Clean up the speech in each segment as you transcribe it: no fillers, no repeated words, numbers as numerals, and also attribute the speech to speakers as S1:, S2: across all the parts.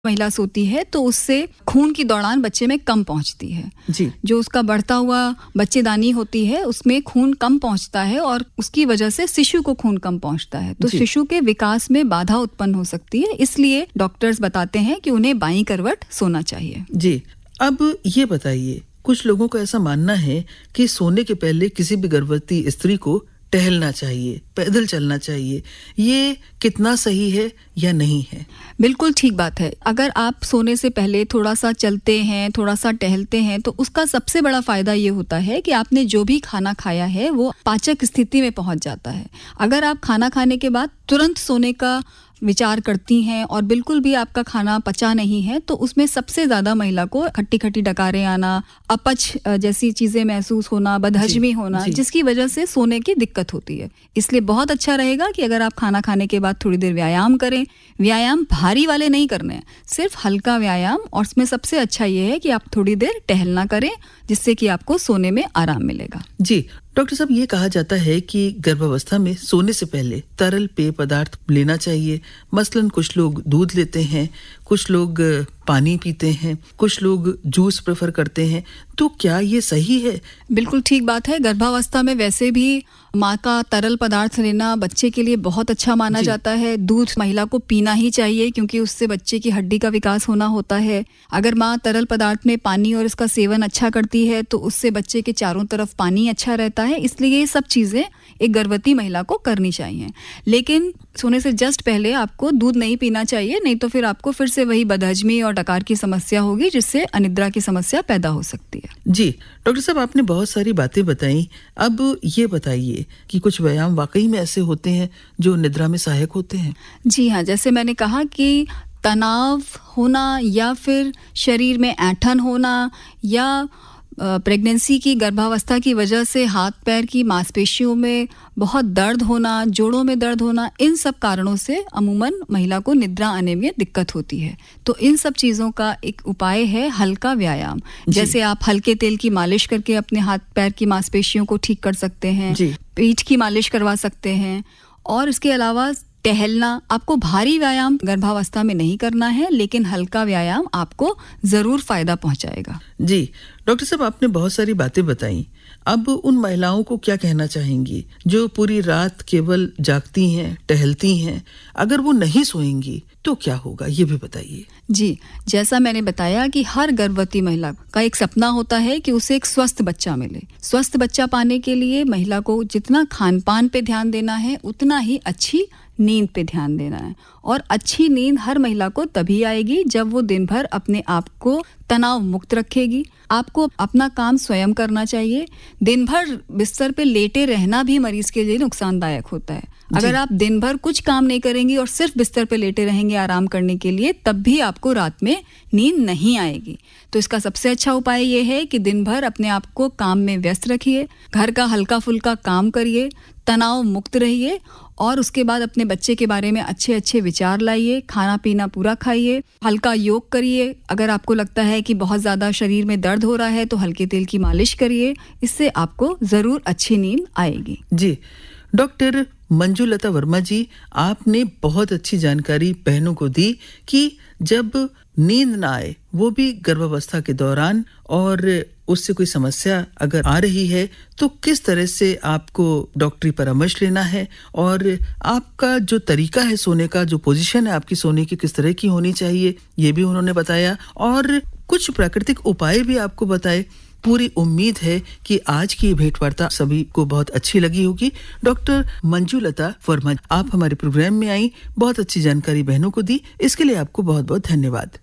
S1: महिला सोती है तो उससे खून की दौड़ान बच्चे में कम पहुंचती है
S2: जी।
S1: जो उसका बढ़ता हुआ बच्चेदानी होती है उसमें खून कम पहुंचता है और उसकी वजह से शिशु को खून कम पहुंचता है तो शिशु के विकास में बाधा उत्पन्न हो सकती है। इसलिए डॉक्टर्स बताते हैं कि उन्हें बाईं करवट सोना चाहिए।
S2: जी, अब ये बताइए, कुछ लोगों का ऐसा मानना है कि सोने के पहले किसी भी गर्भवती स्त्री को टहलना चाहिए, पैदल चलना चाहिए। ये कितना सही है या नहीं है?
S1: बिल्कुल ठीक बात है। अगर आप सोने से पहले थोड़ा सा चलते हैं, थोड़ा सा टहलते हैं तो उसका सबसे बड़ा फायदा ये होता है कि आपने जो भी खाना खाया है वो पाचक स्थिति में पहुंच जाता है। अगर आप खाना खाने के बाद तुरंत सोने का विचार करती हैं और बिल्कुल भी आपका खाना पचा नहीं है तो उसमें सबसे ज्यादा महिला को खट्टी खट्टी डकारें आना, अपच जैसी चीजें महसूस होना, बदहजमी होना, जिसकी वजह से सोने की दिक्कत होती है। इसलिए बहुत अच्छा रहेगा कि अगर आप खाना खाने के बाद थोड़ी देर व्यायाम करें। व्यायाम भारी वाले नहीं करने हैं, सिर्फ हल्का व्यायाम, और उसमें सबसे अच्छा ये है कि आप थोड़ी देर टहलना करें जिससे कि आपको सोने में आराम मिलेगा।
S2: जी डॉक्टर साहब, ये कहा जाता है कि गर्भावस्था में सोने से पहले तरल पेय पदार्थ लेना चाहिए। मसलन कुछ लोग दूध लेते हैं, कुछ लोग पानी पीते हैं, कुछ लोग जूस प्रेफर करते हैं, तो क्या ये सही है?
S1: बिल्कुल ठीक बात है। गर्भावस्था में वैसे भी माँ का तरल पदार्थ लेना बच्चे के लिए बहुत अच्छा माना जाता है। दूध महिला को पीना ही चाहिए क्योंकि उससे बच्चे की हड्डी का विकास होना होता है। अगर माँ तरल पदार्थ में पानी और इसका सेवन अच्छा करती है तो उससे बच्चे के चारों तरफ पानी अच्छा रहता है। इसलिए ये सब चीजें एक गर्भवती महिला को करनी चाहिए। लेकिन सोने से जस्ट पहले आपको दूध नहीं पीना चाहिए, नहीं तो फिर आपको फिर से वही बदहजमी और डकार की समस्या होगी जिससे अनिद्रा की समस्या पैदा हो सकती है।
S2: जी डॉक्टर साहब, आपने बहुत सारी बातें बताई। अब ये बताइए कि कुछ व्यायाम वाकई में ऐसे होते हैं जो निद्रा में सहायक होते हैं?
S1: जी हाँ, जैसे मैंने कहा कि तनाव होना या फिर शरीर में ऐंठन होना या प्रेगनेंसी की गर्भावस्था की वजह से हाथ पैर की मांसपेशियों में बहुत दर्द होना, जोड़ों में दर्द होना, इन सब कारणों से अमूमन महिला को निद्रा आने में दिक्कत होती है। तो इन सब चीज़ों का एक उपाय है हल्का व्यायाम। जैसे आप हल्के तेल की मालिश करके अपने हाथ पैर की मांसपेशियों को ठीक कर सकते हैं, पीठ की मालिश करवा सकते हैं, और इसके अलावा टहलना। आपको भारी व्यायाम गर्भावस्था में नहीं करना है, लेकिन हल्का व्यायाम आपको जरूर फायदा पहुंचाएगा।
S2: जी डॉक्टर साहब, आपने बहुत सारी बातें बताई। अब उन महिलाओं को क्या कहना चाहेंगी जो पूरी रात केवल जागती हैं, टहलती हैं? अगर वो नहीं सोएंगी तो क्या होगा, ये भी बताइए।
S1: जी, जैसा मैंने बताया कि हर गर्भवती महिला का एक सपना होता है कि उसे एक स्वस्थ बच्चा मिले। स्वस्थ बच्चा पाने के लिए महिला को जितना खान पान पे ध्यान देना है उतना ही अच्छी नींद पे ध्यान देना है। और अच्छी नींद हर महिला को तभी आएगी जब वो दिन भर अपने आप को तनाव मुक्त रखेगी। आपको अपना काम स्वयं करना चाहिए। दिन भर बिस्तर पे लेटे रहना भी मरीज के लिए नुकसानदायक होता है। अगर आप दिन भर कुछ काम नहीं करेंगी और सिर्फ बिस्तर पे लेटे रहेंगे आराम करने के लिए, तब भी आपको रात में नींद नहीं आएगी। तो इसका सबसे अच्छा उपाय ये है कि दिन भर अपने आप को काम में व्यस्त रखिए, घर का हल्का फुल्का काम करिए, तनाव मुक्त रहिए, और उसके बाद अपने बच्चे के बारे में अच्छे अच्छे विचार लाइए, खाना पीना पूरा खाइए, हल्का योग करिए। अगर आपको लगता है कि बहुत ज़्यादा शरीर में दर्द हो रहा है तो हल्के तेल की मालिश करिए। इससे आपको ज़रूर अच्छी नींद आएगी।
S2: जी डॉक्टर मंजुलता वर्मा जी, आपने बहुत अच्छी जानकारी बहनों को दी कि जब नींद ना आए, वो भी गर्भावस्था के दौरान, और उससे कोई समस्या अगर आ रही है तो किस तरह से आपको डॉक्टरी परामर्श लेना है, और आपका जो तरीका है सोने का, जो पोजीशन है आपकी सोने की किस तरह की होनी चाहिए, ये भी उन्होंने बताया, और कुछ प्राकृतिक उपाय भी आपको बताए। पूरी उम्मीद है कि आज की भेंटवार्ता सभी को बहुत अच्छी लगी होगी। डॉक्टर मंजुलता वर्मा, आप हमारे प्रोग्राम में आई, बहुत अच्छी जानकारी बहनों को दी, इसके लिए आपको बहुत बहुत धन्यवाद।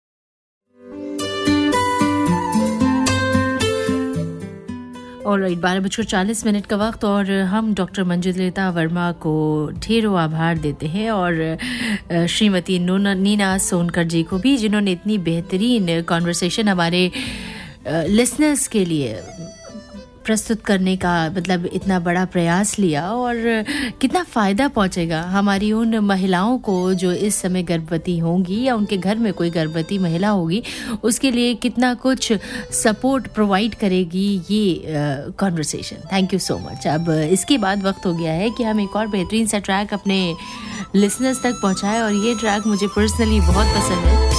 S3: ऑलराइट, 12:40 का वक्त, और हम डॉक्टर मंजुलता वर्मा को ढेरों आभार देते हैं, और श्रीमती नीना सोनकर जी को भी, जिन्होंने इतनी बेहतरीन कॉन्वर्सेशन हमारे लिसनर्स के लिए प्रस्तुत करने का मतलब इतना बड़ा प्रयास लिया, और कितना फ़ायदा पहुंचेगा हमारी उन महिलाओं को जो इस समय गर्भवती होंगी या उनके घर में कोई गर्भवती महिला होगी, उसके लिए कितना कुछ सपोर्ट प्रोवाइड करेगी ये conversation. Thank you so much. अब इसके बाद वक्त हो गया है कि हम एक और बेहतरीन सा ट्रैक अपने लिसनर्स तक पहुंचाएं, और ये ट्रैक मुझे पर्सनली बहुत पसंद है।